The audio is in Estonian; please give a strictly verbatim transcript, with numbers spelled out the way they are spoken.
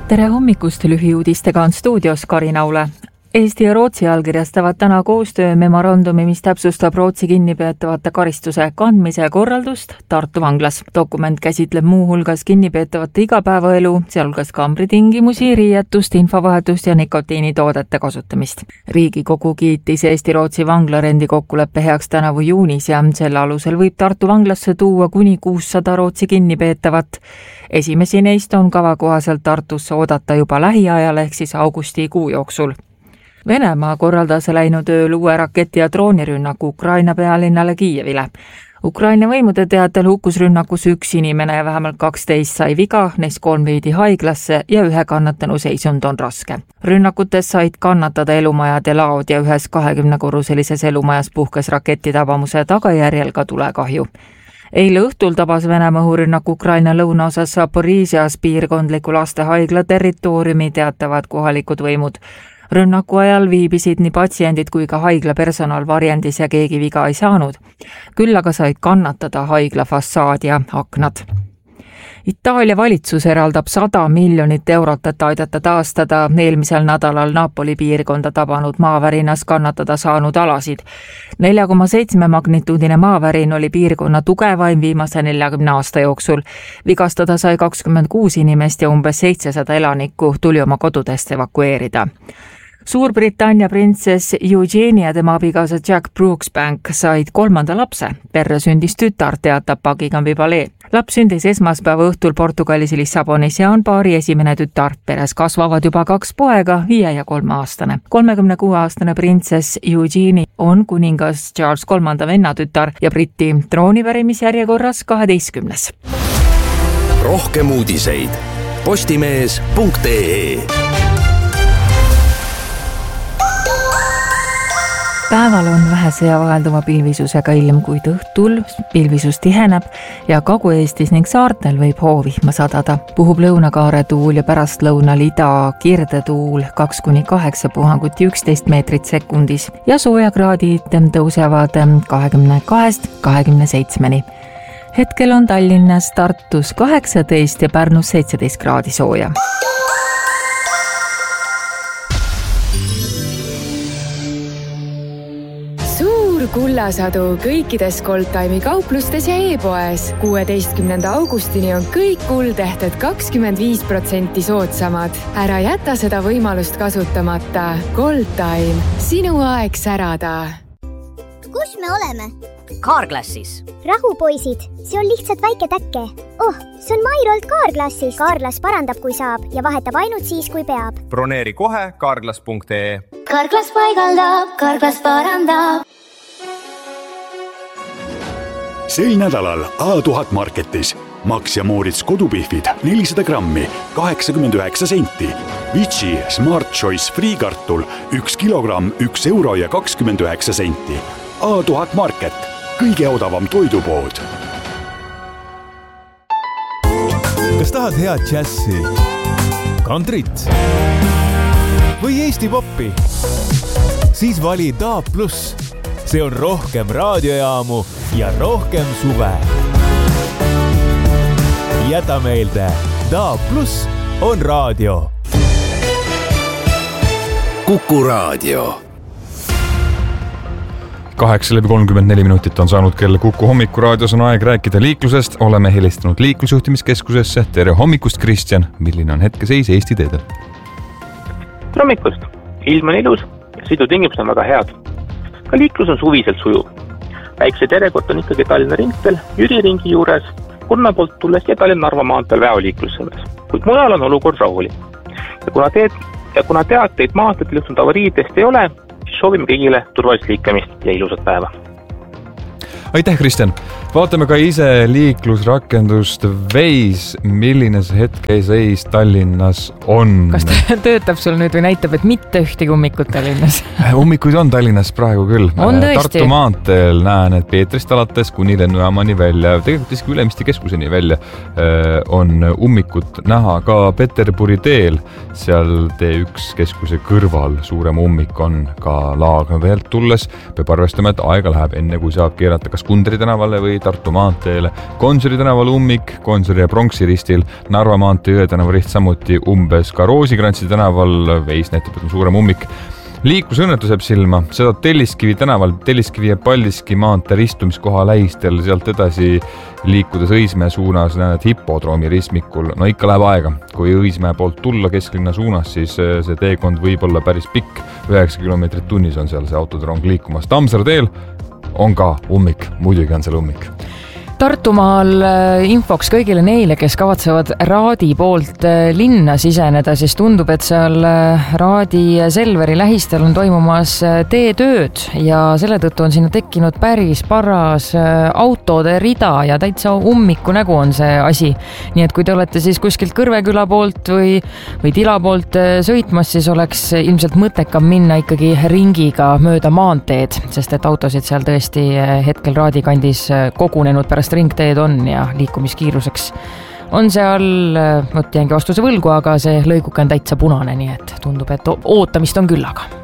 Tere hommikust, lühiuudistega on stuudios Karin Aule. Eesti ja Rootsi allkirjastavad täna koostöö memorandumi, mis täpsustab Rootsi kinnipeetavate karistuse kandmise korraldust Tartu vanglas. Dokument käsitleb muu hulgas kinnipeetavate igapäevaelu, sealhulgas kambritingimusi, riietust, infovahetust ja nikotiinitoodete kasutamist. Riigikogu kiitis Eesti-Rootsi vanglarendi kokkuleppe heaks tänavu juunis ja selle alusel võib Tartu vanglasse tuua kuni kuussada Rootsi kinnipeetavat. Esimesi neist on kava kohaselt Tartusse oodata juba lähiajal ehk siis augustikuu jooksul. Venemaa korraldas läinud ööl uue raketi- ja droonirünnaku Ukraina pealinnale Kiievile. Ukraina võimude teatel hukkus rünnakus üks inimene ja vähemalt kaksteist sai viga, neist kolm viidi haiglasse ja ühe kannatanu seisund on raske. Rünnakutes said kannatada elumajad ja laod ja ühes kahekümnekorruselises elumajas puhkes raketitabamuse tagajärjel ka tulekahju. Eile õhtul tabas Venemaa õhurünnak Ukraina lõunaosas Zaporižias piirkondliku lastehaigla territooriumi, teatavad kohalikud võimud. Rünnaku ajal viibisid nii patsiendid kui ka haigla personal varjendis ja keegi viga ei saanud. Küll aga said kannatada haigla fassaad ja aknad. Itaalia valitsus eraldab sada miljonit eurot, et aidata taastada eelmisel nädalal Napoli piirkonda tabanud maavärinas kannatada saanud alasid. nelja koma seitse magnituudine maavärin oli piirkonna tugevaim viimase neljakümne aasta jooksul. Vigastada sai kakskümmend kuus inimest ja umbes seitsesada elanikku tuli oma kodudest evakueerida. Suurbritannia printsess Eugenie ja tema abikaasa Jack Brooksbank said kolmanda lapse. Perre sündis tütar, teatab Buckingham Palee. Laps sündis esmaspäeva õhtul Portugalis Lissabonis ja on paari esimene tütar. Peres kasvavad juba kaks poega, viie ja kolme aastane. kolmekümne kuue aastane printsess Eugenie on kuningas Charles kolmanda venna tütar ja Briti troonipärimisjärjekorras kaheteistkümnes. Rohkem uudiseid postimees punkt ee. Päeval on vähese ja vahelduva pilvisusega ilm, kuid õhtul pilvisus tiheneb ja Kagu-Eestis ning saartel võib hoovihma sadada. Puhub lõunakaare tuul ja pärast lõunal ida kirdetuul kaks kuni kaheksa puhangut ja üksteist meetrit sekundis ja soojakraadid tõusevad kahekümne kahest kahekümne seitsmeni. Hetkel on Tallinnas, Tartus kaheksateist ja Pärnus seitseteist kraadi sooja. Kullasadu kõikides Goldtime'i kauplustes ja e-poes. kuueteistkümnenda augustini on kõik kuldehted kakskümmend viis protsenti soodsamad. Ära jäta seda võimalust kasutamata. Goldtime. Sinu aeg särada. Kus me oleme? Carglassis. Rahu, poisid. See on lihtsalt väike täkke. Oh, see on Mairolt Carglassis. Carglass parandab, kui saab ja vahetab ainult siis, kui peab. Broneeri kohe carglass punkt ee. Carglass paigaldab, Carglass parandab. Sel nädalal A tuhat Marketis Max ja Moritz kodupihvid nelisada grammi, kaheksakümmend üheksa senti. Vici Smart Choice friikartul üks kilogramm, üks euro ja kakskümmend üheksa senti. A tuhat Market, kõige odavam toidupood. Kas tahad head džässi, kantrit või Eesti poppi? Siis vali D A B plus. See on rohkem raadiojaamu ja rohkem suve. Jäta meelde, D A B plus on raadio. Kuku raadio. Kaheksa läbi kolmkümmend neli minutit on saanud kell Kuku hommikuraadios on aeg rääkida liiklusest. Oleme helistanud liiklusjuhtimiskeskusesse. Tere hommikust, Kristjan. Milline on hetkeseis Eesti teedel? Tere hommikust. Ilm on ilus ja sõidutingimused on väga head. Ka liiklus on suviselt sujuv. Väikseid järjekord on ikkagi Tallinna ringtel, Jüri ringi juures, Kurna poolt tulles ja Tallinna-Narva maanteel väoliikluses. Kuid mujal on olukord rahulik. Ja kuna, teed, ja kuna teateid maanteed lõhtunud avariidest ei ole, siis soovime kõigile turvalist liikamist ja ilusat päeva. Aitäh, Kristjan! Vaatame ka ise liiklusrakendust Waze, milline see hetkeseis Tallinnas on. Kas ta töötab sul nüüd või näitab, et mitte ühtegi ummikut Tallinnas? Ummikuid on Tallinnas praegu küll. On tõesti? Tartu maanteel näen, et Peetrist alates kuni lennujaamani välja, tegelikult isegi Ülemiste keskuseni välja on ummikut näha ka Peterburi teel. Seal T üks keskuse kõrval suurem ummik on ka Laagna teelt tulles. Peab arvestama, et aega läheb enne, kui saab keerata kas Kundri tänavale või või Tartu maanteele. Gonsiori tänaval ummik, Gonsiori ja Pronksi ristil, Narva maantee Jõe tänava riht samuti umbes ka Roosikrantsi tänaval, veis näitab, et on suurem ummik. Liiklusõnnetus jääb silma, seda Telliskivi tänaval, Telliskivi ja Paldiski maantee ristumiskoha lähistel, sealt edasi liikudes Õismäe suunas näed hipodroomi ristmikul. No ikka läheb aega, kui Õismäe poolt tulla kesklinna suunas, siis see teekond võib olla päris pikk, üheksa kilomeetrit tunnis on seal see autodrong liikumas. Tammsaare teel on ka ummik, muidugi on seal ummik. Tartumaal infoks kõigile neile, kes kavatsevad Raadi poolt linna siseneda, siis tundub, et seal Raadi Selveri lähistel on toimumas teetööd ja selle tõttu on sinna tekkinud päris paras autode rida ja täitsa ummiku nägu on see asi. Nii et kui te olete siis kuskilt Kõrveküla poolt või, või Tila poolt sõitmas, siis oleks ilmselt mõttekam minna ikkagi ringiga mööda maanteed, sest et autosid seal tõesti hetkel Raadi kandis kogunenud pärast ringteed on ja liikumiskiiruseks on seal, võt jäängi vastuse võlgu, aga see lõiguke on täitsa punane, nii et tundub, et ootamist on küll aga.